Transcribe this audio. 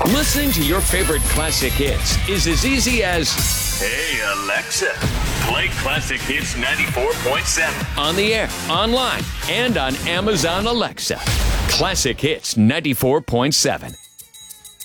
Listening to your favorite classic hits is as easy as, "Hey, Alexa, play Classic Hits 94.7. On the air, online, and on Amazon Alexa. Classic Hits 94.7.